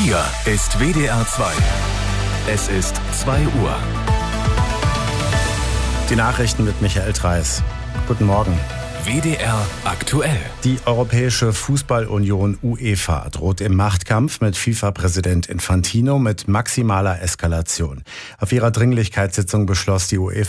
Hier ist WDR 2. Es ist 2 Uhr. Die Nachrichten mit Michael Treis. Guten Morgen. WDR aktuell. Die Europäische Fußballunion UEFA droht im Machtkampf mit FIFA-Präsident Infantino mit maximaler Eskalation. Auf ihrer Dringlichkeitssitzung beschloss die UEFA